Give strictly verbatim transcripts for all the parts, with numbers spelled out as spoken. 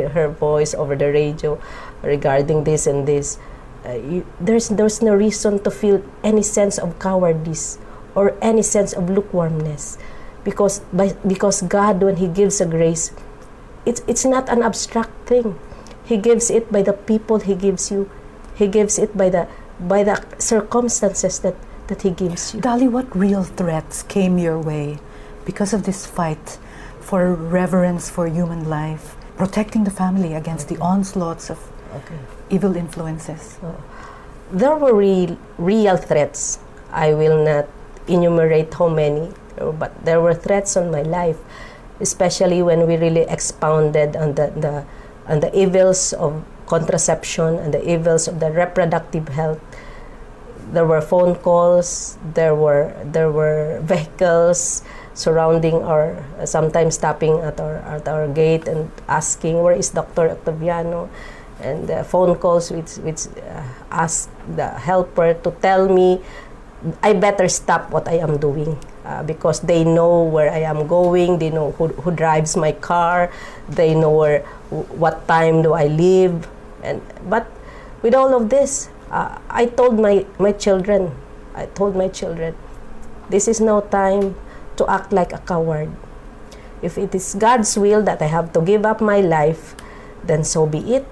hear her voice over the radio regarding this and this, uh, you, there's there's no reason to feel any sense of cowardice or any sense of lukewarmness, because by because God, when He gives a grace, it's it's not an abstract thing. He gives it by the people He gives you. He gives it by the by the circumstances that, that He gives you. Dolly, what real threats came your way because of this fight for reverence for human life, protecting the family against okay. the onslaughts of okay. evil influences? Oh. There were real, real threats. I will not enumerate how many, but there were threats on my life, especially when we really expounded on the, the, on the evils of contraception and the evils of the reproductive health. There were phone calls, there were there were vehicles surrounding our, uh, sometimes stopping at our at our gate and asking, where is Doctor Octaviano? And uh, phone calls which which uh, ask the helper to tell me I better stop what I am doing, uh, because they know where I am going, they know who, who drives my car, they know where, what time do I leave. And but with all of this, uh, I told my, my children, I told my children, this is no time to act like a coward. If it is God's will that I have to give up my life, then so be it.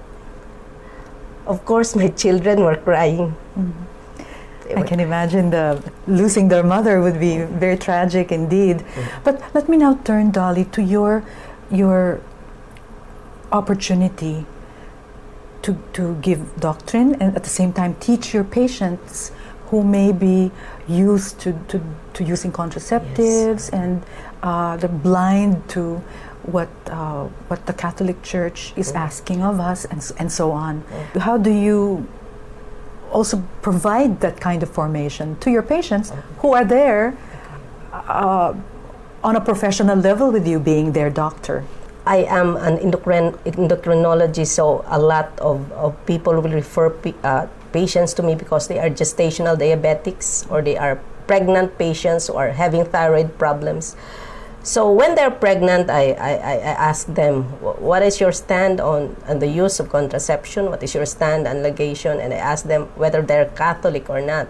Of course, my children were crying. Mm-hmm. I can imagine the losing their mother would be very tragic indeed. Mm-hmm. But let me now turn, Dolly, to your your opportunity to to give doctrine and at the same time teach your patients who may be used to, to, to using contraceptives yes. and uh, they're blind to what uh, what the Catholic Church is mm. asking of us, and and so on. Mm. How do you also provide that kind of formation to your patients mm. who are there uh, on a professional level with you, being their doctor? I am an endocrin- endocrinologist, so a lot of, of people will refer pe- uh, patients to me because they are gestational diabetics or they are pregnant patients or having thyroid problems. So when they're pregnant, I, I, I ask them, what is your stand on, on the use of contraception? What is your stand on ligation? And I ask them whether they're Catholic or not.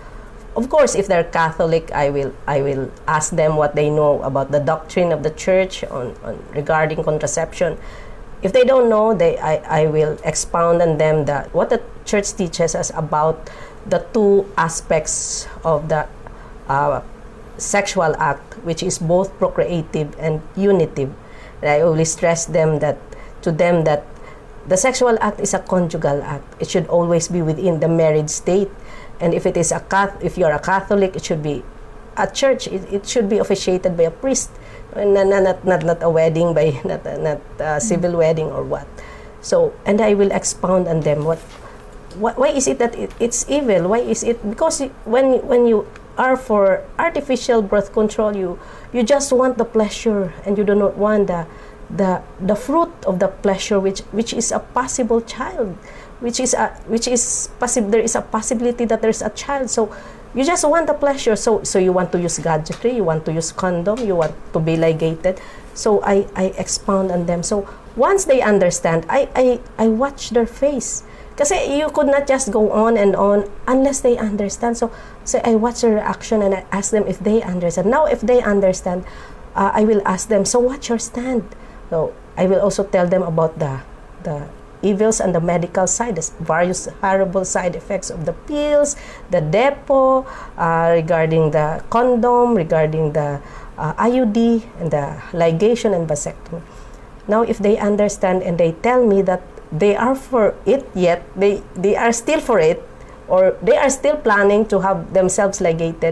Of course, if they're Catholic, I will I will ask them what they know about the doctrine of the Church on, on regarding contraception. If they don't know, they I, I will expound on them that what the Church teaches us about the two aspects of the uh, sexual act, which is both procreative and unitive. And I always stress them that to them that the sexual act is a conjugal act. It should always be within the married state. And if it is a if you're a Catholic, it should be at church. It, it should be officiated by a priest, not not not, not a wedding by not not a civil mm. wedding or what. So, and I will expound on them what, what why is it that it, it's evil? Why is it? Because when when you are for artificial birth control, you you just want the pleasure and you do not want the the the fruit of the pleasure, which which is a possible child. Which is a, which is possible. There is a possibility that there's a child. So you just want the pleasure. So so you want to use gadgetry. You want to use condom. You want to be ligated. So I, I expound on them. So once they understand, I I, I watch their face. Because you could not just go on and on unless they understand. So so I watch their reaction and I ask them if they understand. Now if they understand, uh, I will ask them. So what's your stand? So I will also tell them about the the. evils and the medical side, the various horrible side effects of the pills, the depo, uh, regarding the condom, regarding the uh, I U D, and the ligation and vasectomy. Now, if they understand and they tell me that they are for it yet, they, they are still for it, or they are still planning to have themselves ligated,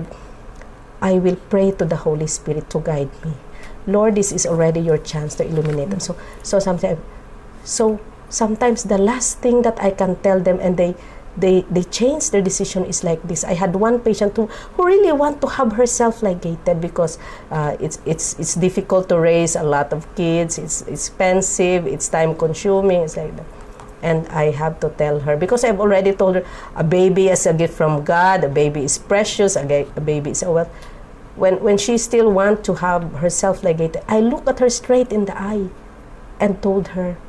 I will pray to the Holy Spirit to guide me. Lord, this is already your chance to illuminate them. So, so sometimes, so sometimes the last thing that I can tell them and they they they change their decision is like this. I had one patient who, who really want to have herself ligated because uh, it's it's it's difficult to raise a lot of kids, it's expensive, it's time consuming, it's like that. And I have to tell her, because I've already told her a baby is a gift from God, a baby is precious, a, a baby is a wealth. When when she still want to have herself ligated, I look at her straight in the eye and told her,